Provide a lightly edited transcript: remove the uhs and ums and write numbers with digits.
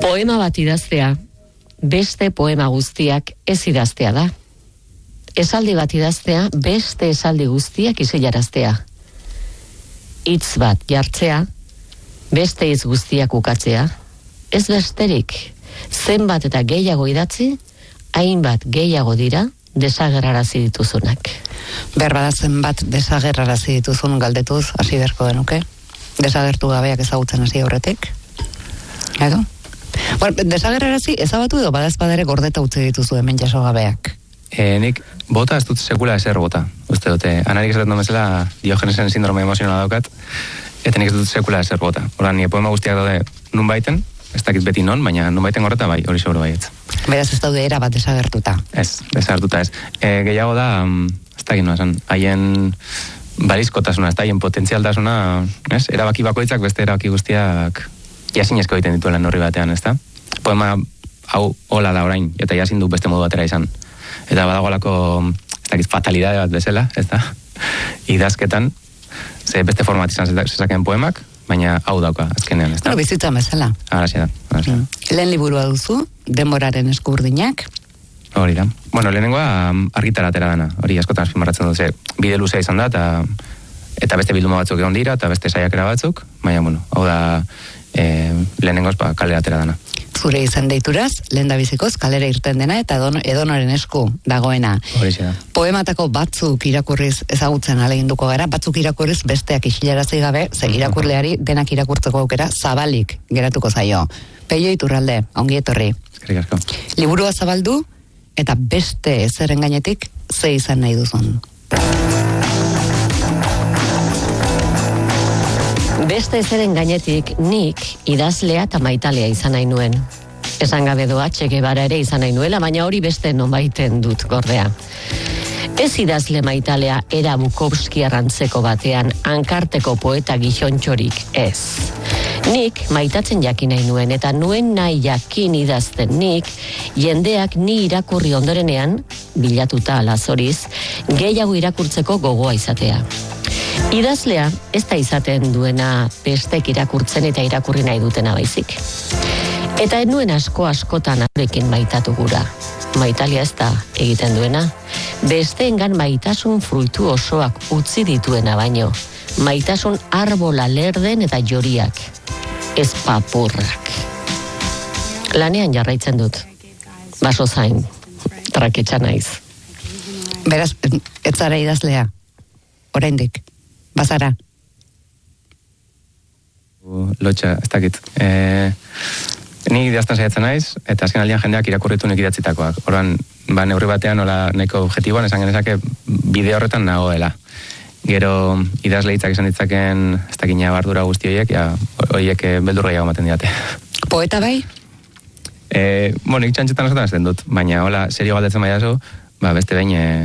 Poema bat idaztea, beste poema guztiak ez idaztea da. Esaldi bat idaztea, beste esaldi guztiak isilaraztea. Hitz bat jartzea, beste hitz guztiak ukatzea. Ez besterik, zenbat eta gehiago idatzi, hainbat gehiago dira desagerrarazi dituzunak. Berbada zenbat desagerrarazi dituzun galdetuz hasi beharko genuke. Desagertu gabeak ezagutzen hasi aurretik. Edo? Bueno, desagerrarazi ezabatu edo badazpadere gordeta utzi dituzu hemen jaso gabeak. Nik bota ez dut sekula ezer bota. Uste dute, anarik esaten bezala Diogenesen sindrome emozionala daukat, eta nik ez dut sekula ezer bota. Horan, nire poema guztiak daude nun baiten, ez dakit beti non, baina nun baiten horreta bai, hori seguro baietz. Beraz ez daude era bat desagertuta. Ez, desagertuta ez. Gehiago da, ez dakit noa esan, haien balizkotasuna, ez da, haien potentzialtasuna, ez? Erabaki bakoitzak beste erabaki guztiak jasinezko egiten dituela horri batean, ez da? Poema hau hola da orain, eta jasin du beste modu batera izan. Eta badagolako, ez dakit, fatalidade bat bezala, ez da? Idazketan, ze beste format izan zezaken poemak, baina hau dauka, azkenean, ez da? Bueno, bizitza bezala. Araxia da. Lehen liburua duzu, denboraren eskurdinak. Hori da. Bueno, lehenengoa argitaratera dana, hori askotan azpimarratzen dut, ze bide luzea izan da, eta beste bilduma batzuk egon dira, eta beste saiakera batzuk, baina, bueno, hau da lehenengoz kalera atera dana. Zure izan deituraz, lehen da bizikoz, kalera irten dena eta edonoren esku dagoena. Horixe da. Poematako batzuk irakurriz ezagutzen aleginduko gara, batzuk irakurriz besteak isilarazi gabe, ze irakurleari denak irakurtzeko aukera zabalik geratuko zaio. Peio Iturralde, ongi etorri. Eskerrik asko. Liburua zabaldu eta beste ezeren gainetik ze izan nahi duzun. Beste ezeren gainetik nik idazlea eta maitalea izan nahi nuen. Esan gabe doa Che Guevara ere izan nahi nuela, baina hori beste nonbaiten dut gordea. Ez idazle maitalea era Bukowski arrantzeko batean hankarteko poeta gizontxorik ez. Nik maitatzen jakin nahi nuen eta nuen nahi jakin idazten nik jendeak ni irakurri ondorenean, bilatuta alazoriz, gehiago irakurtzeko gogoa izatea. Idazlea ez da izaten duena bestek irakurtzen eta irakurri nahi dutena baizik. Eta enuen askotan arekin maitatu gura. Maitalia ez da egiten duena. Besteengan maitasun fruitu osoak utzi dituena baino. Maitasun arbola lerden eta joriak. Ez papurrak. Lanean jarraitzen dut. Baso zain. Traketxa naiz. Beraz, ez zara idazlea. Oraindik. Bazara. Lotxa, ez dakit. Ni idazten saiatzen naiz, eta azken aldian jendeak irakurritu nik idatzitakoak. Orduan, neurri batean, nahiko objektiboan, esan genezake bide horretan nagoela. Gero idazle hitzak izan ditzaken, ez dakit bardura guzti horiek beldurra jago ematen diate. Poeta bai? Nik txantxetan askotan ez den dut, baina serio galdetzen baiazu, beste behin